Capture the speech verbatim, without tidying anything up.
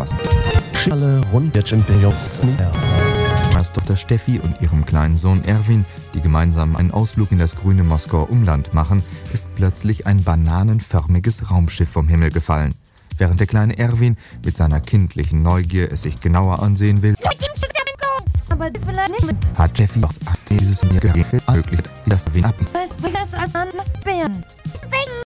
was. Schale rund der Champions. Als Doktor Steffi und ihrem kleinen Sohn Erwin, die gemeinsam einen Ausflug in das grüne Moskauer Umland machen, ist plötzlich ein bananenförmiges Raumschiff vom Himmel gefallen. Während der kleine Erwin mit seiner kindlichen Neugier es sich genauer ansehen will, aber das will er nicht mit. hat Steffi aus Angst dieses mir geregelt, ermöglicht, wie das Erwin ab. Was will das an Bären? Deswegen